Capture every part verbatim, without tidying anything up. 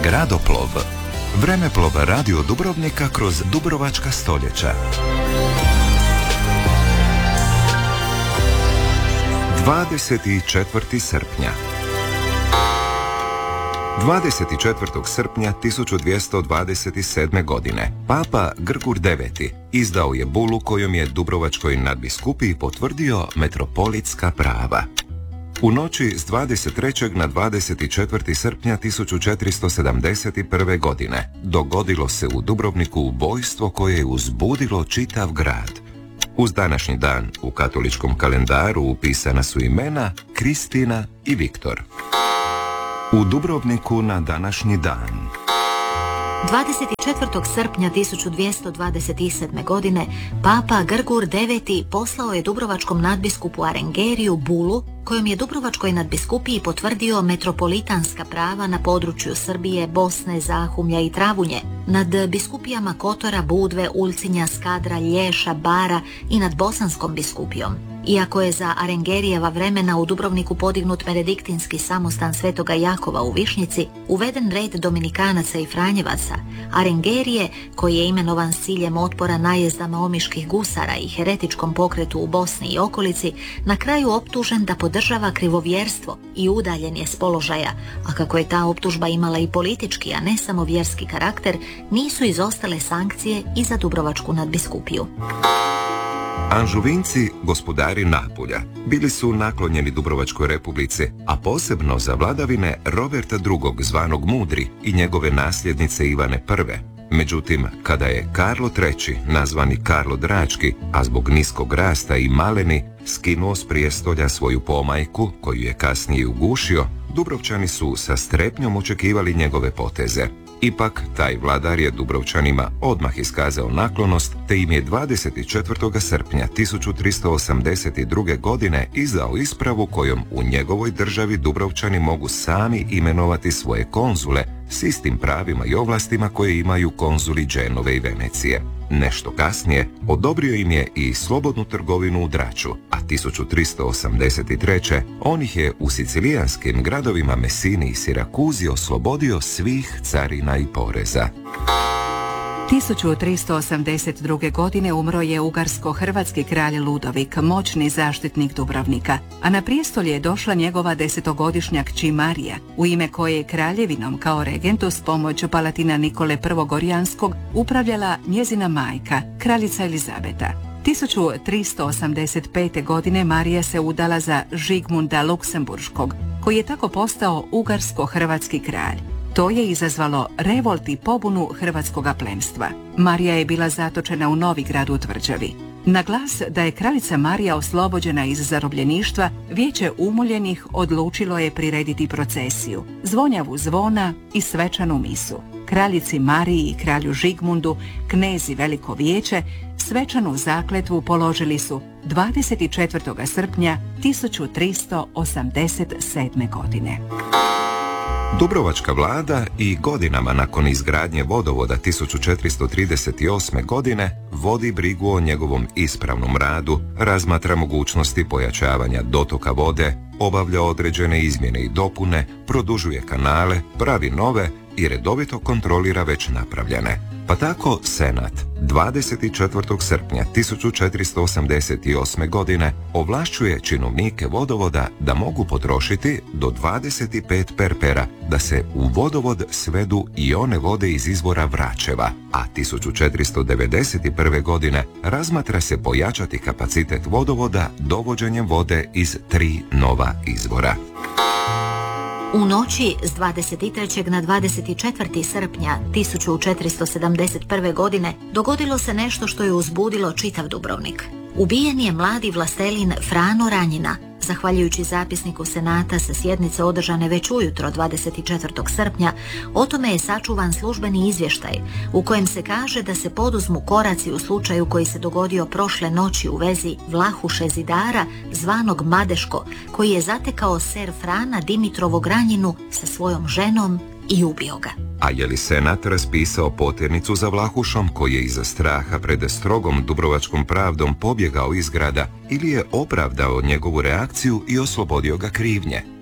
Gradoplov. Vremeplov radio Dubrovnika kroz dubrovačka stoljeća. dvadeset četvrtog srpnja. dvadeset četvrtog srpnja tisuću dvjesto dvadeset sedme. godine Papa Grgur deveti izdao je bulu kojom je Dubrovačkoj nadbiskupiji potvrdio metropolitska prava. U noći s dvadeset trećeg na dvadeset četvrti srpnja tisuću četiristo sedamdeset prve. godine dogodilo se u Dubrovniku ubojstvo koje je uzbudilo čitav grad. Uz današnji dan u katoličkom kalendaru upisana su imena Kristina i Viktor. U Dubrovniku na današnji dan. dvadeset četvrtog srpnja tisuću dvjesto dvadeset sedme. godine Papa Grgur deveti poslao je dubrovačkom nadbiskupu Arengeriju bulu kojom je Dubrovačkoj nadbiskupiji potvrdio metropolitanska prava na području Srbije, Bosne, Zahumlja i Travunje, nad biskupijama Kotora, Budve, Ulcinja, Skadra, Lješa, Bara i nad Bosanskom biskupijom. Iako je za Arengerijeva vremena u Dubrovniku podignut benediktinski samostan Svetoga Jakova u Višnjici, uveden red Dominikanaca i Franjevaca, Arengerije, koji je imenovan s ciljem otpora najezdama omiških gusara i heretičkom pokretu u Bosni i okolici, na kraju optužen da podržava krivovjerstvo i udaljen je s položaja, a kako je ta optužba imala i politički, a ne samo vjerski karakter, nisu izostale sankcije i za Dubrovačku nadbiskupiju. Anžuvinci, gospodari Napulja, bili su naklonjeni Dubrovačkoj republici, a posebno za vladavine Roberta drugog zvanog Mudri i njegove nasljednice Ivane prve. Međutim, kada je Karlo treći, nazvani Karlo Drački, a zbog niskog rasta i maleni, skinuo s prijestolja svoju pomajku, koju je kasnije ugušio, Dubrovčani su sa strepnjom očekivali njegove poteze. Ipak, taj vladar je Dubrovčanima odmah iskazao naklonost, te im je dvadeset četvrtog srpnja tisuću tristo osamdeset druge. godine izdao ispravu kojom u njegovoj državi Dubrovčani mogu sami imenovati svoje konzule s istim pravima i ovlastima koje imaju konzuli Dženove i Venecije. Nešto kasnije odobrio im je i slobodnu trgovinu u Draču, a tisuću tristo osamdeset treće. on ih je u sicilijanskim gradovima Mesini i Sirakuzi oslobodio svih carina i poreza. tisuću tristo osamdeset druge. godine umro je ugarsko-hrvatski kralj Ludovik, moćni zaštitnik Dubrovnika, a na prijestolje je došla njegova desetogodišnja kći Marija, u ime koje je kraljevinom kao regent uz pomoć palatina Nikole I. Gorjanskog upravljala njezina majka, kraljica Elizabeta. tisuću tristo osamdeset pete. godine Marija se udala za Žigmunda Luksemburškog, koji je tako postao ugarsko-hrvatski kralj. To je izazvalo revolt i pobunu hrvatskoga plemstva. Marija je bila zatočena u Novigradu u tvrđavi. Na glas da je kraljica Marija oslobođena iz zarobljeništva, vijeće umoljenih odlučilo je prirediti procesiju, zvonjavu zvona i svečanu misu. Kraljici Mariji i kralju Žigmundu, knezi Veliko vijeće, svečanu zakletvu položili su dvadeset četvrtog srpnja tisuću tristo osamdeset sedme. godine. Dubrovačka vlada i godinama nakon izgradnje vodovoda tisuću četiristo trideset osme. godine vodi brigu o njegovom ispravnom radu, razmatra mogućnosti pojačavanja dotoka vode, obavlja određene izmjene i dopune, produžuje kanale, pravi nove i redovito kontrolira već napravljene. Pa tako Senat dvadeset četvrtog srpnja tisuću četiristo osamdeset osme. godine ovlašćuje činovnike vodovoda da mogu potrošiti do dvadeset pet perpera da se u vodovod svedu i one vode iz izvora Vračeva, a tisuću četiristo devedeset prve. godine razmatra se pojačati kapacitet vodovoda dovođenjem vode iz tri nova izvora. U noći s dvadeset trećeg na dvadeset četvrti srpnja tisuću četiristo sedamdeset prve. godine dogodilo se nešto što je uzbudilo čitav Dubrovnik. Ubijen je mladi vlastelin Frano Ranjina, zahvaljujući zapisniku Senata sa sjednice održane već ujutro dvadeset četvrtog srpnja, o tome je sačuvan službeni izvještaj u kojem se kaže da se poduzmu koraci u slučaju koji se dogodio prošle noći u vezi Vlahuše Zidara, zvanog Madeško, koji je zatekao ser Frana Dimitrovog Ranjinu sa svojom ženom i ubio ga. A je li Senat raspisao poternicu za Vlahušom, koji je iza straha pred strogom dubrovačkom pravdom pobjegao iz grada, ili je opravdao njegovu reakciju i oslobodio ga krivnje?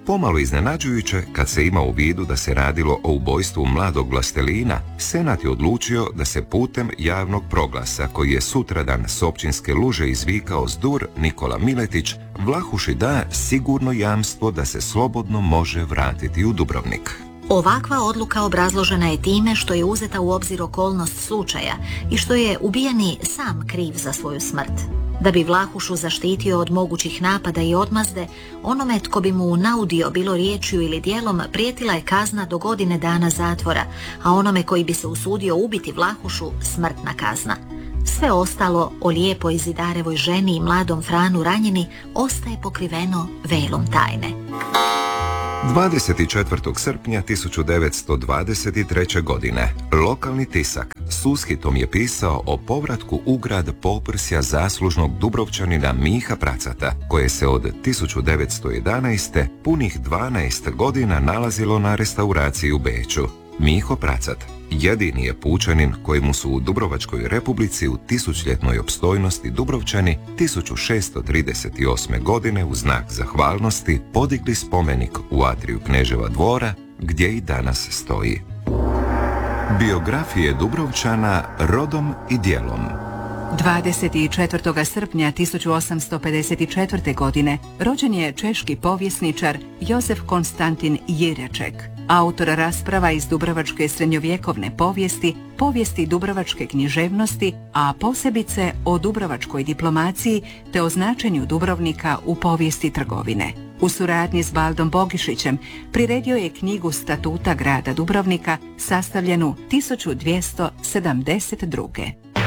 Pomalo iznenađujuće kad se ima u vidu da se radilo o ubojstvu mladog vlastelina, Senat je odlučio da se putem javnog proglasa, koji je sutradan s općinske luže izvikao zdur Nikola Miletić, Vlahuši da sigurno jamstvo da se slobodno može vratiti u Dubrovnik. Ovakva odluka obrazložena je time što je uzeta u obzir okolnost slučaja i što je ubijeni sam kriv za svoju smrt. Da bi Vlahušu zaštitio od mogućih napada i odmazde, onome tko bi mu naudio bilo riječju ili djelom prijetila je kazna do godine dana zatvora, a onome koji bi se usudio ubiti Vlahušu smrtna kazna. Sve ostalo o lijepoj Zidarevoj ženi i mladom Franu Ranjini ostaje pokriveno velom tajne. dvadeset četvrtog srpnja tisuću devetsto dvadeset treće. godine lokalni tisak s ushitom je pisao o povratku u grad poprsja zaslužnog Dubrovčanina Miha Pracata, koje se od tisuću devetsto jedanaeste. punih dvanaest godina nalazilo na restauraciji u Beču. Miho Pracat jedini je pučanin kojemu su u Dubrovačkoj Republici u tisućljetnoj opstojnosti Dubrovčani tisuću šessto trideset osme. godine u znak zahvalnosti podigli spomenik u atriju Kneževa dvora, gdje i danas stoji. Biografije Dubrovčana rodom i djelom. dvadeset četvrtog srpnja tisuću osamsto pedeset četvrte. godine rođen je češki povjesničar Josef Konstantin Jireček, autor rasprava iz dubrovačke srednjovjekovne povijesti, povijesti dubrovačke književnosti, a posebice o dubrovačkoj diplomaciji te o značenju Dubrovnika u povijesti trgovine. U suradnji s Baldom Bogišićem priredio je knjigu Statuta grada Dubrovnika sastavljenu tisuću dvjesto sedamdeset druge.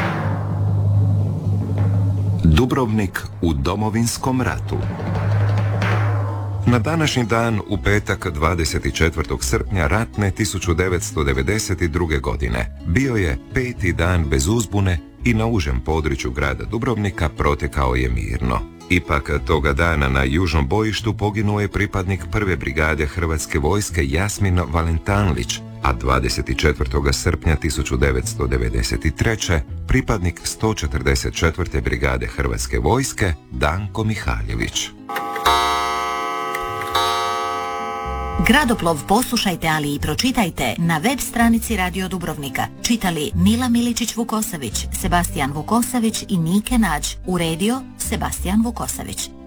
Dubrovnik u Domovinskom ratu. Na današnji dan, u petak dvadeset četvrtog srpnja ratne tisuću devetsto devedeset druge. godine, bio je peti dan bez uzbune i na užem području grada Dubrovnika protekao je mirno. Ipak toga dana na južnom bojištu poginuo je pripadnik prve brigade Hrvatske vojske Jasmin Valentanlić, a dvadeset četvrtog srpnja tisuću devetsto devedeset treće. pripadnik sto četrdeset četvrte brigade Hrvatske vojske Danko Mihaljević. Gradoplov poslušajte, ali i pročitajte na web stranici Radio Dubrovnika. Čitali Mila Miličić-Vukosavić, Sebastijan Vukosavić i Nike Nađ. Uredio Sebastijan Vukosavić.